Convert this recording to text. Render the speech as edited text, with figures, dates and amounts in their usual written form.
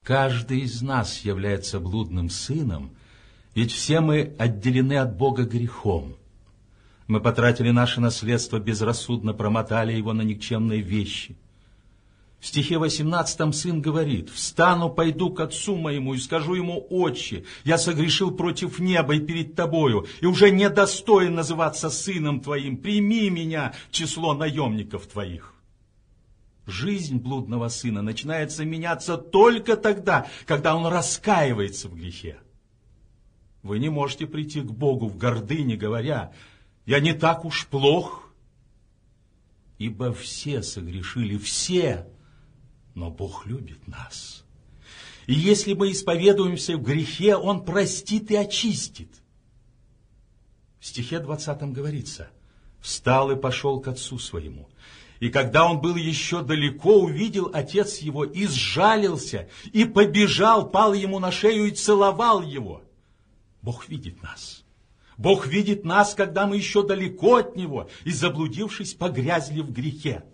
Каждый из нас является блудным сыном, ведь все мы отделены от Бога грехом. Мы потратили наше наследство безрассудно, промотали его на никчемные вещи. В стихе 18 сын говорит: «Встану, пойду к отцу моему и скажу ему: Отче, я согрешил против неба и перед тобою, и уже недостоин называться сыном твоим. Прими меня в число наемников твоих». Жизнь блудного сына начинается меняться только тогда, когда он раскаивается в грехе. Вы не можете прийти к Богу в гордыне, говоря: «Я не так уж плох». Ибо все согрешили, все, но Бог любит нас. И если мы исповедуемся в грехе, Он простит и очистит. В стихе 20 говорится: «Встал и пошел к отцу своему. И когда он был еще далеко, увидел отец его и сжалился, и побежал, пал ему на шею и целовал его». Бог видит нас. Бог видит нас, когда мы еще далеко от Него и, заблудившись, погрязли в грехе.